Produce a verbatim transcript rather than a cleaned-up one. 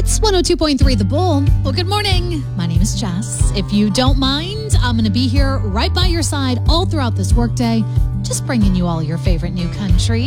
It's one oh two point three The Bull. Well, good morning. My name is Jess. If you don't mind, I'm going to be here right by your side all throughout this workday, just bringing you all your favorite new country.